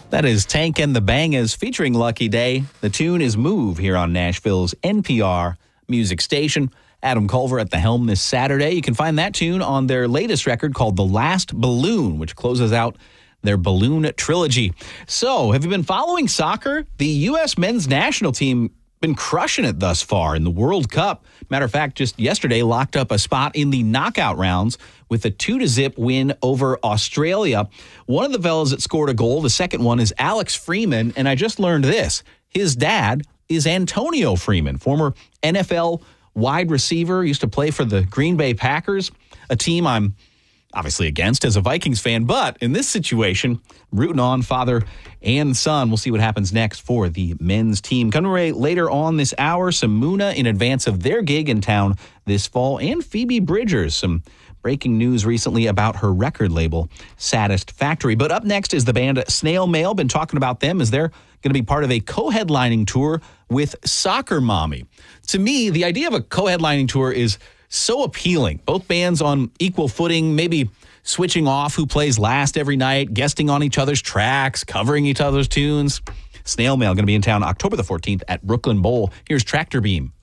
That is Tank and the Bangas featuring Lucky Day. The tune is Move here on Nashville's NPR music station. Adam Culver at the helm this Saturday. You can find that tune on their latest record called The Last Balloon, which closes out their Balloon trilogy. So, have you been following soccer? The U.S. men's national team been crushing it thus far in the World Cup. Matter of fact, just yesterday locked up a spot in the knockout rounds with a 2-0 win over Australia. One of the fellas that scored a goal, the second one, is Alex Freeman, and I just learned this. His dad is Antonio Freeman, former NFL wide receiver, used to play for the Green Bay Packers, a team I'm obviously against as a Vikings fan, but in this situation, rooting on father and son. We'll see what happens next for the men's team. Coming later on this hour, some Muna in advance of their gig in town this fall, and Phoebe Bridgers, some breaking news recently about her record label, Saddest Factory. But up next is the band Snail Mail. Been talking about them as they're going to be part of a co-headlining tour with Soccer Mommy. To me, the idea of a co-headlining tour is so appealing. Both bands on equal footing, maybe switching off who plays last every night, guesting on each other's tracks, covering each other's tunes. Snail Mail going to be in town October the 14th at Brooklyn Bowl. Here's Tractor Beam.